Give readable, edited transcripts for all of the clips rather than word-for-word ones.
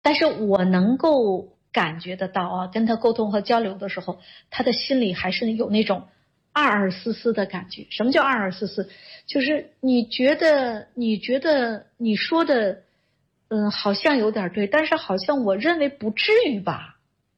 但是我能够感觉得到啊，跟他沟通和交流的时候，他的心里还是有那种二二丝丝的感觉。什么叫二二丝丝？就是你觉得你说的好像有点对，但是好像我认为不至于吧。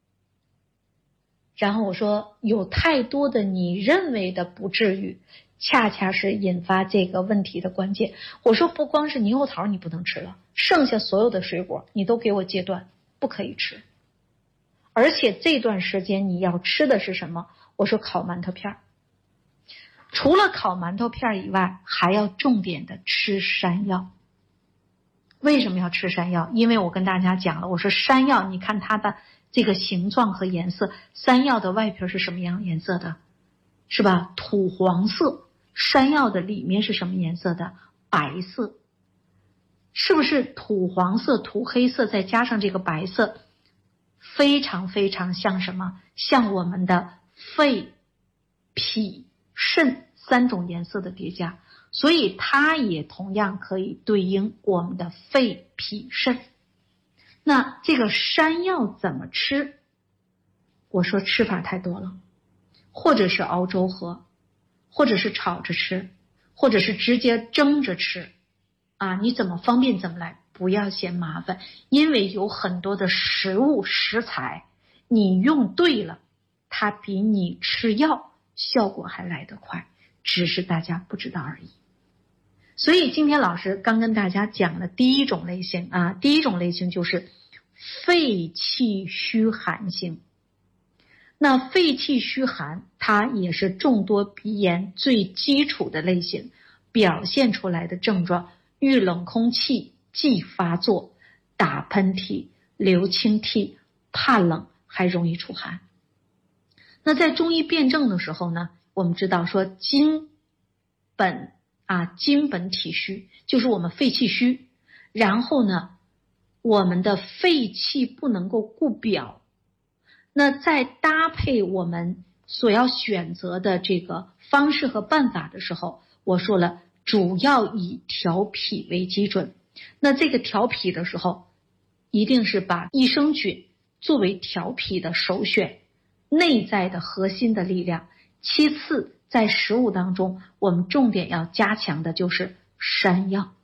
然后我说，有太多的你认为的不至于，恰恰是引发这个问题的关键。我说，不光是猕猴桃你不能吃了，剩下所有的水果你都给我戒断，不可以吃。而且这段时间你要吃的是什么？我说烤馒头片，除了烤馒头片以外，还要重点的吃山药。为什么要吃山药？因为我跟大家讲了，我说山药，你看它的这个形状和颜色，山药的外皮是什么样颜色的？是吧？土黄色。山药的里面是什么颜色的？白色。是不是土黄色、土黑色再加上这个白色，非常非常像什么？像我们的肺、脾、肾3种颜色的叠加，所以它也同样可以对应我们的肺、脾、肾。那这个山药怎么吃？我说吃法太多了，或者是熬粥喝，或者是炒着吃，或者是直接蒸着吃啊，你怎么方便怎么来，不要嫌麻烦。因为有很多的食材你用对了，它比你吃药效果还来得快，只是大家不知道而已。所以今天老师刚跟大家讲了第一种类型啊，第一种类型就是肺气虚寒型。那肺气虚寒它也是众多鼻炎最基础的类型，表现出来的症状遇冷空气即发作，打喷嚏、流清涕、怕冷，还容易出汗。那在中医辨证的时候呢，我们知道说金本体虚，就是我们肺气虚，然后呢我们的肺气不能够固表。那在搭配我们所要选择的这个方式和办法的时候，我说了主要以调脾为基准。那这个调脾的时候，一定是把益生菌作为调脾的首选，内在的核心的力量。其次在食物当中，我们重点要加强的就是山药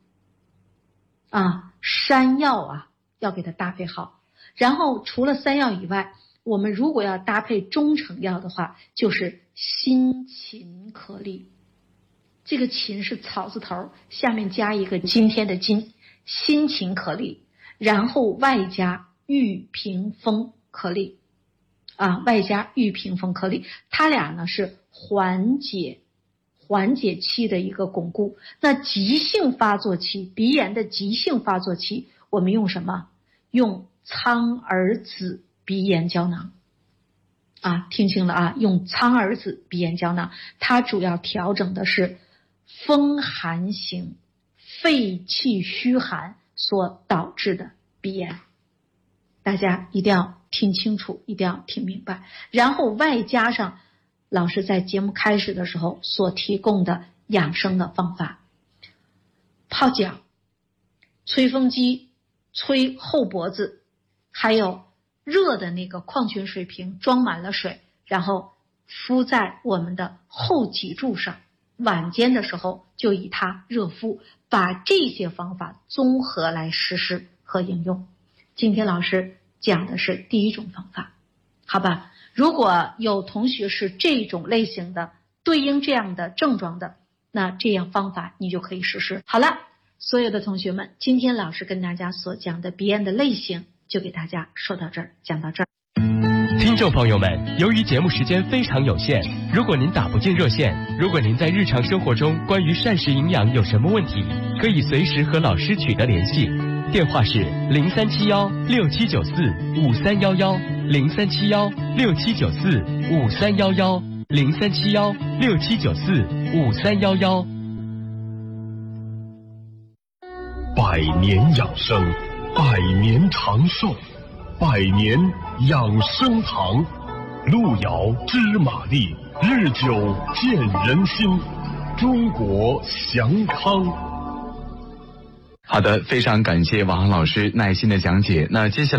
山药要给它搭配好。然后除了山药以外，我们如果要搭配中成药的话，就是辛芹颗粒。这个芹是草字头，下面加一个今天的今，辛芹颗粒，然后外加玉屏风颗粒外加玉屏风颗粒，它俩呢是缓解期的一个巩固。那急性发作期，鼻炎的急性发作期，我们用什么？用苍耳子鼻炎胶囊听清了用苍耳子鼻炎胶囊，它主要调整的是风寒型肺气虚寒所导致的鼻炎。大家一定要听清楚，一定要听明白。然后外加上老师在节目开始的时候所提供的养生的方法，泡脚、吹风机吹后脖子，还有热的那个矿泉水瓶装满了水，然后敷在我们的后脊柱上，晚间的时候就以它热敷，把这些方法综合来实施和应用。今天老师讲的是第一种方法，好吧？如果有同学是这种类型的，对应这样的症状的，那这样方法你就可以实施。好了，所有的同学们，今天老师跟大家所讲的鼻炎的类型就给大家说到这儿，讲到这儿。 听众朋友们，由于节目时间非常有限，如果您打不进热线，如果您在日常生活中关于膳食营养有什么问题，可以随时和老师取得联系。电话是0371-6794-5311，0371-6794-5311，0371-6794-5311。 百年养生，百年长寿，百年养生堂，路遥知马力，日久见人心，中国祥康。 好的，非常感谢王航老师耐心的讲解。那接下来